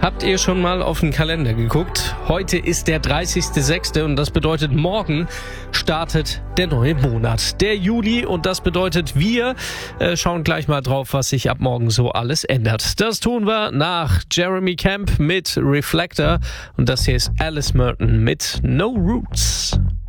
Habt ihr schon mal auf den Kalender geguckt? Heute ist der 30.06. und das bedeutet, morgen startet der neue Monat, der Juli. Und das bedeutet, wir schauen gleich mal drauf, was sich ab morgen so alles ändert. Das tun wir nach Jeremy Camp mit Reflector. Und das hier ist Alice Merton mit No Roots.